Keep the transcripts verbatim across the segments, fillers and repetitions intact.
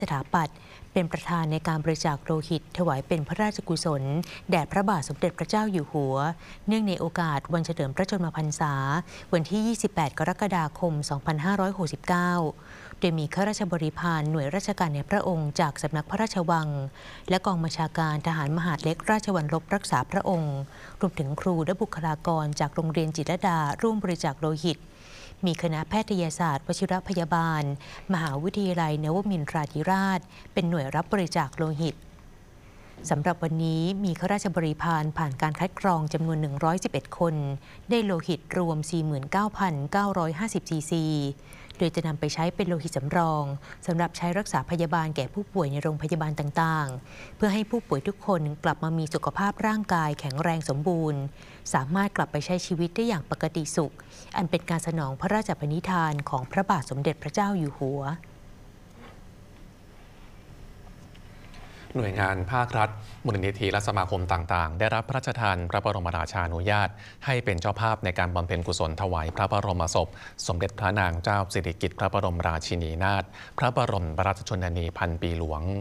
สถาปัตย์เป็นประธานในการบริจาคโลหิตถวายเป็นพระราชกุศลแด่พระบาทสมเด็จพระเจ้าอยู่หัวเนื่องในโอกาสวันเฉลิมพระชนมพรรษาวันที่ ยี่สิบแปด กรกฎาคม สองพันห้าร้อยหกสิบเก้า โดยมีข้าราชบริพารหน่วยราชการในพระองค์จากสำนักพระราชวังและกองบัญชาการทหารมหาดเล็กราชวัลลบรักษาพระองค์รวมถึงครูและบุคลากรจากโรงเรียนจิตรลดาร่วมบริจาคโลหิตมีคณะแพทยศาสตร์วชิรพยาบาลมหาวิทยาลัยนวมินทราธิราชเป็นหน่วยรับบริจาคโลหิตสำหรับวันนี้มีข้าราชบริพารผ่านการคัดกรองจำนวนหนึ่งร้อยสิบเอ็ดคนได้โลหิตรวม สี่หมื่นเก้าพันเก้าร้อยห้าสิบ ซีซีโดยจะนำไปใช้เป็นโลหิตสำรองสำหรับใช้รักษาพยาบาลแก่ผู้ป่วยในโรงพยาบาลต่างๆเพื่อให้ผู้ป่วยทุกคนกลับมามีสุขภาพร่างกายแข็งแรงสมบูรณ์สามารถกลับไปใช้ชีวิตได้อย่างปกติสุขอันเป็นการสนองพระราชปณิธานของพระบาทสมเด็จพระเจ้าอยู่หัวหน่วยงานภาครัฐมูลนิธิและสมาคมต่างๆได้รับพระราชทานพระบรมราชานุญาตให้เป็นเจ้าภาพในการบำเพ็ญกุศลถวายพระบรมศพสมเด็จพระนางเจ้าสิริกิติ์พระบรมราชินีนาถพระบรมราชชนนีพันปีหลวง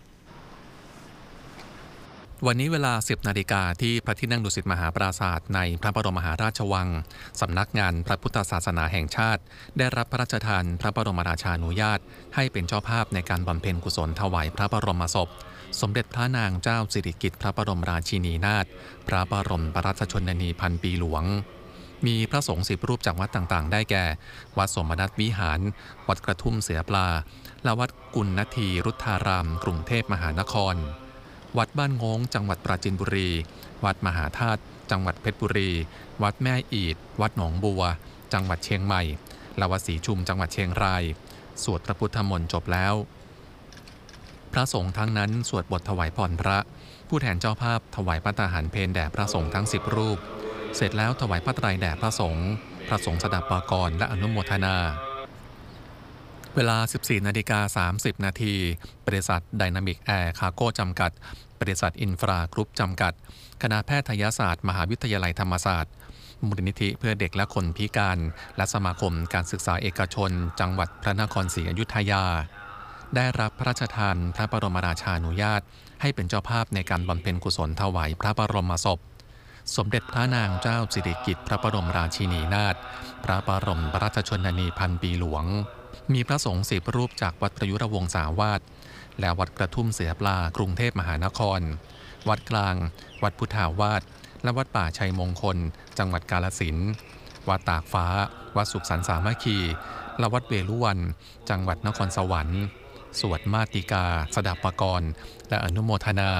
วันนี้เวลา สิบ นาฬิกาที่พระที่นั่งดุสิตมหาปราสาทในพระบรมมหาราชวังสำนักงานพระพุทธศาสนาแห่งชาติได้รับพระราชทานพระบรมราชานุญาตให้เป็นเจ้าภาพในการบำเพ็ญกุศลถวายพระบรมศพสมเด็จพระนางเจ้าสิริกิติ์พระบรมราชินีนาถพระบรมราชชนนีพันปีหลวงมีพระสงฆ์สิบรูปจากวัดต่างๆได้แก่วัดสมนัตวิหารวัดกระทุ่มเสือปลาและวัดกุณณทีรุทธารามกรุงเทพมหานครวัดบ้านโง้งจังหวัดปราจีนบุรีวัดมหาธาตุจังหวัดเพชรบุรีวัดแม่อีดวัดหนองบัวจังหวัดเชียงใหม่และวัดศรีชุมจังหวัดเชียงรายสวดพระพุทธมนต์จบแล้วพระสงฆ์ทั้งนั้นสวดบทถวายพรพระผู้แทนเจ้าภาพถวายภัตตาหารเพลแด่พระสงฆ์ทั้งสิบรูปเสร็จแล้วถวายผ้าไตรแด่พระสงฆ์พระสงฆ์สดับปากรและอนุโมทนาเวลา สิบสี่ นาฬิกา สามสิบ นาทีบริษัทไดนามิกแอร์คาร์โก้จำกัดบริษัทอินฟรากรุ๊ปจำกัดคณะแพทยศาสตร์มหาวิทยาลัยธรรมศาสตร์มูลนิธิเพื่อเด็กและคนพิการและสมาคมการศึกษาเอกชนจังหวัดพระนครศรีอยุธยาได้รับพระราชทานพระบรมราชานุญาตให้เป็นเจ้าภาพในการบำเพ็ญกุศลถวายพระบรมศพสมเด็จพระนางเจ้าสิริกิติ์พระบรมราชินีนาถพระบรมราชชนนีพันปีหลวงมีพระสงฆ์สิบรูปจากวัดประยุรวงศาวาสและวัดกระทุ่มเสือปลากรุงเทพมหานครวัดกลางวัดพุทธาวาสและวัดป่าชัยมงคลจังหวัดกาฬสินธุ์วัดตากฟ้าวัดสุขสันต์สามัคคีและวัดเวลุวันจังหวัดนครสวรรค์สวดมาติกาสดับปกรณ์และอนุโมทนา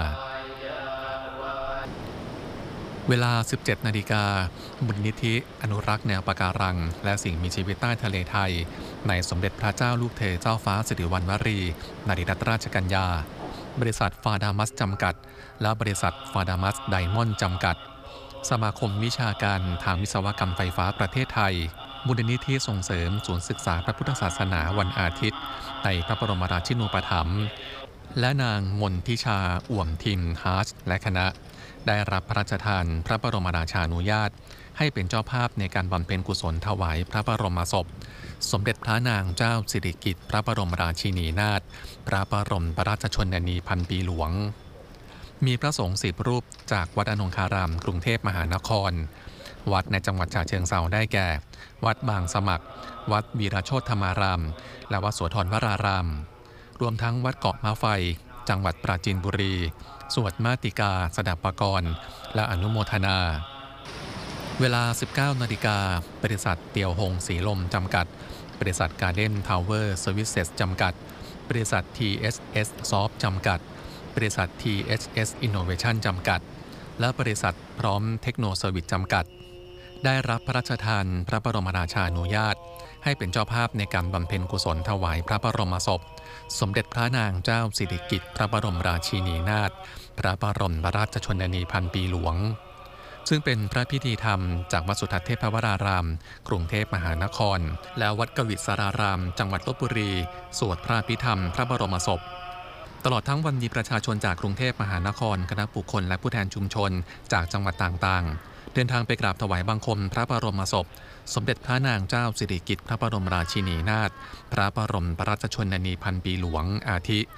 เวลา สิบเจ็ด นาฬิกามูลนิธิอนุรักษ์แนวปะการังและสิ่งมีชีวิตใต้ทะเลไทยในสมเด็จพระเจ้าลูกเธอเจ้าฟ้าสิริวัณวรีนารีรัตนราชกัญญาบริษัทฟาดามัสจำกัดและบริษัทฟาดามัสไดมอนด์จำกัดสมาคมวิชาการทางวิศวกรรมไฟฟ้าประเทศไทยมูลนิธิส่งเสริมศูนย์ศึกษาพระพุทธศาสนาวันอาทิตย์ในพระบรมราชินูปถัมภ์และนางมนทิชาอ่วมทิมฮาร์ชและคณะได้รับพระราชทานพระบรมราชานุญาตให้เป็นเจ้าภาพในการบำเพ็ญกุศลถวายพระบรมศพสมเด็จพระนางเจ้าสิริกิติ์พระบรมราชินีนาถพระบรมราชชนนีพันปีหลวงมีพระสงฆ์สิบรูปจากวัดอนงคารามกรุงเทพมหานครวัดในจังหวัดฉะเชิงเทราได้แก่วัดบางสมัครวัดวีรโชติธรรมารามและวัดโสธรวรารามรวมทั้งวัดเกาะมะไฟจังหวัดปราจีนบุรีสวดมาติกาสดับปกรณ์และอนุโมทนาเวลา สิบเก้า นาฬิกาบริษัทเตียวหงสีลมจำกัดบริษัทการ์เด้นทาวเวอร์เซอร์วิสเซสจำกัดบริษัท ที เอส เอส Soft จำกัดบริษัท ที เอส เอส Innovation จำกัดและบริษัทพร้อมเทคโนเซอร์วิสจำกัดได้รับพระราชทานพระบรมราชานุญาตให้เป็นเจ้าภาพในการบำเพ็ญกุศลถวายพระบรมศพสมเด็จพระนางเจ้าสิริกิติ์พระบรมราชินีนาถพระบรมราชชนนีพันปีหลวงซึ่งเป็นพระพิธีธรรมจากวัดสุทัศน์เทพวรารามกรุงเทพมหานครและวัดกวิษรารามจังหวัดลพบุรีสวดพระพิธรรมพระบรมศพตลอดทั้งวันมีประชาชนจากกรุงเทพมหานครคณะบุคคลและผู้แทนชุมชนจากจังหวัดต่างๆเดินทางไปกราบถวายบังคมพระบรมศพสมเด็จพระนางเจ้าสิริกิติ์พระบรมราชินีนาถพระบรมราชชนนีพันปีหลวงอาทิ